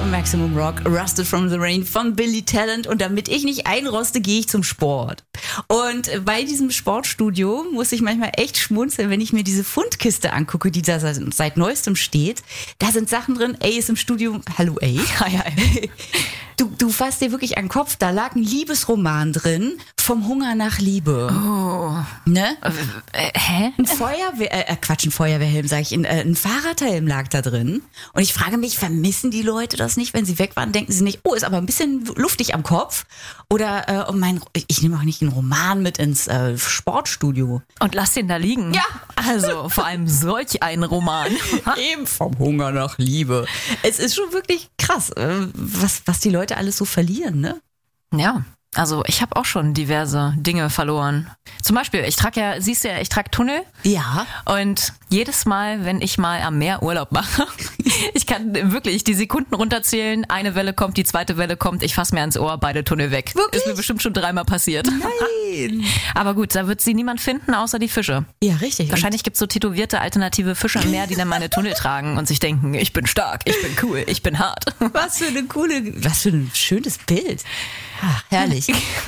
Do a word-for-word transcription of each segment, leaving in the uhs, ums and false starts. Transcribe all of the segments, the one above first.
Maximum Rock, Rusted from the Rain von Billy Talent. Und damit ich nicht einroste, gehe ich zum Sport. Und bei diesem Sportstudio muss ich manchmal echt schmunzeln, wenn ich mir diese Fundkiste angucke, die da seit, seit neuestem steht. Da sind Sachen drin. A ist im Studio. Hallo A. Hi, hi. Du, du fasst dir wirklich an den Kopf. Da lag ein Liebesroman drin. Vom Hunger nach Liebe. Oh. Ne? Äh, hä? Ein Feuerwehr, äh, Quatsch, ein Feuerwehrhelm, sag ich. Ein, äh, ein Fahrradhelm lag da drin. Und ich frage mich, vermissen die Leute das nicht, wenn sie weg waren? Denken sie nicht, oh, ist aber ein bisschen luftig am Kopf? Oder äh, um mein, ich nehme auch nicht einen Roman mit ins äh, Sportstudio. Und lass den da liegen. Ja. Also, vor allem solch einen Roman. Eben vom Hunger nach Liebe. Es ist schon wirklich krass, äh, was, was die Leute alles so verlieren, ne? Ja. Also ich habe auch schon diverse Dinge verloren. Zum Beispiel, ich trage ja, siehst du ja, ich trage Tunnel. Ja. Und jedes Mal, wenn ich mal am Meer Urlaub mache, ich kann wirklich die Sekunden runterzählen, eine Welle kommt, die zweite Welle kommt, ich fasse mir ans Ohr, beide Tunnel weg. Wirklich? Ist mir bestimmt schon dreimal passiert. Nein. Aber gut, da wird sie niemand finden, außer die Fische. Ja, richtig. Wahrscheinlich gibt's so tätowierte alternative Fische im Meer, die dann meine Tunnel tragen und sich denken, ich bin stark, ich bin cool, ich bin hart. Was für eine coole, was für ein schönes Bild. Ach, herrlich.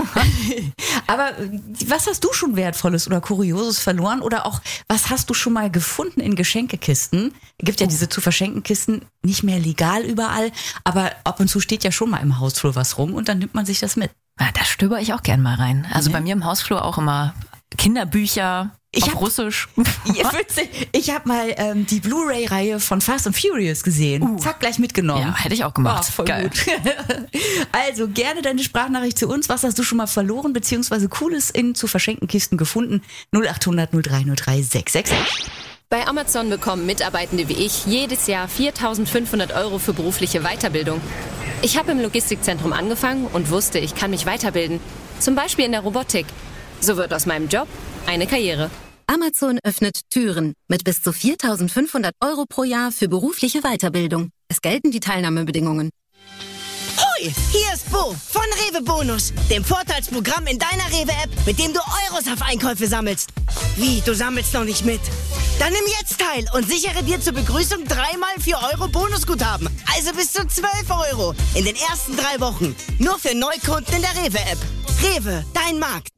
Aber was hast du schon Wertvolles oder Kurioses verloren? Oder auch, was hast du schon mal gefunden in Geschenkekisten? Es gibt ja diese zu verschenken Kisten, nicht mehr legal überall, aber ab und zu steht ja schon mal im Hausflur was rum und dann nimmt man sich das mit. Ja, da stöber ich auch gern mal rein. Also Ja. bei mir im Hausflur auch immer Kinderbücher Ich auf hab- Russisch. Ja, witzig. Ich habe mal ähm, die Blu-ray-Reihe von Fast and Furious gesehen. Uh. Zack, gleich mitgenommen. Ja, hätte ich auch gemacht. Oh, voll Geil. gut. Also gerne deine Sprachnachricht zu uns. Was hast du schon mal verloren beziehungsweise Cooles in zu verschenken Kisten gefunden? null acht hundert null drei null drei sechs sechs sechs. Bei Amazon bekommen Mitarbeitende wie ich jedes Jahr viertausendfünfhundert Euro für berufliche Weiterbildung. Ich habe im Logistikzentrum angefangen und wusste, ich kann mich weiterbilden. Zum Beispiel in der Robotik. So wird aus meinem Job eine Karriere. Amazon öffnet Türen mit bis zu viertausendfünfhundert Euro pro Jahr für berufliche Weiterbildung. Es gelten die Teilnahmebedingungen. Hoi, hier ist Bo von Rewe Bonus, dem Vorteilsprogramm in deiner Rewe-App, mit dem du Euros auf Einkäufe sammelst. Wie, du sammelst noch nicht mit? Dann nimm jetzt teil und sichere dir zur Begrüßung dreimal vier Euro Bonusguthaben. Also bis zu zwölf Euro in den ersten drei Wochen. Nur für Neukunden in der Rewe-App. Rewe, dein Markt.